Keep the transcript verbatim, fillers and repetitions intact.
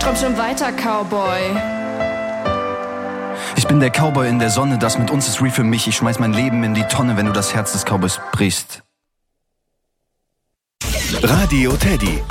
Träum schon weiter, Cowboy. Ich bin der Cowboy in der Sonne, das mit uns ist real für mich. Ich schmeiß mein Leben in die Tonne, wenn du das Herz des Cowboys brichst. Radio Teddy.